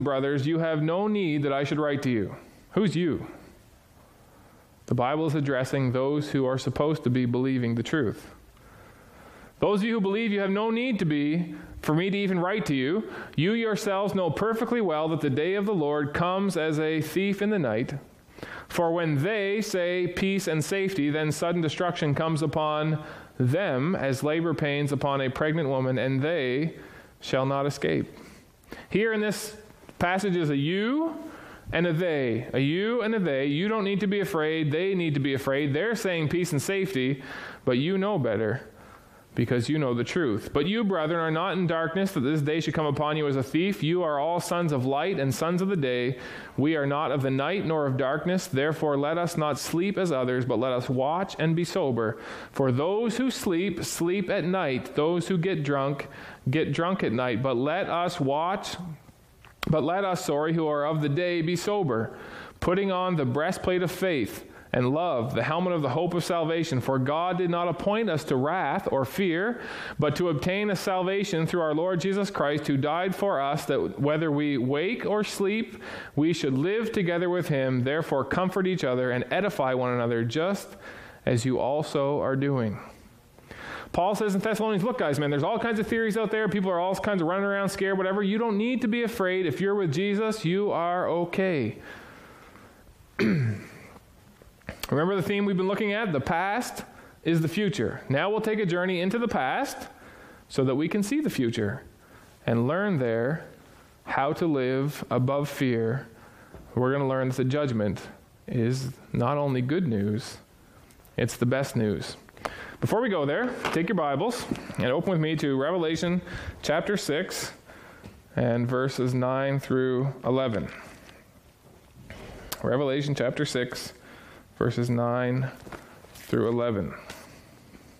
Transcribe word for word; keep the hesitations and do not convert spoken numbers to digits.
brothers, you have no need that I should write to you. Who's you? The Bible is addressing those who are supposed to be believing the truth. Those of you who believe you have no need to be, for me to even write to you. You yourselves know perfectly well that the day of the Lord comes as a thief in the night. For when they say peace and safety, then sudden destruction comes upon them as labor pains upon a pregnant woman, and they shall not escape. Here in this passage is a you and a they. A you and a they. You don't need to be afraid. They need to be afraid. They're saying peace and safety, but you know better because you know the truth. But you, brethren, are not in darkness, that this day should come upon you as a thief. You are all sons of light and sons of the day. We are not of the night nor of darkness. Therefore let us not sleep as others, but let us watch and be sober. For those who sleep, sleep at night. Those who get drunk, get drunk at night. But let us watch, but let us, sorry, who are of the day, be sober, putting on the breastplate of faith, and love, the helmet of the hope of salvation. For God did not appoint us to wrath or fear, but to obtain a salvation through our Lord Jesus Christ, who died for us, that whether we wake or sleep, we should live together with him. Therefore comfort each other and edify one another, just as you also are doing. Paul says in Thessalonians, look guys, man, there's all kinds of theories out there. People are all kinds of running around scared, whatever. You don't need to be afraid. If you're with Jesus, you are okay. Remember the theme we've been looking at? The past is the future. Now we'll take a journey into the past so that we can see the future and learn there how to live above fear. We're going to learn that the judgment is not only good news, it's the best news. Before we go there, take your Bibles and open with me to Revelation chapter six and verses nine through eleven. Revelation chapter six, verses nine through eleven.